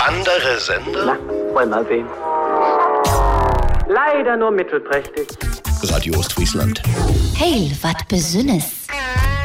Andere Sender? Na, wollen wir mal sehen. Leider nur mittelprächtig. Radio Ostfriesland. Heil, wat besünnes.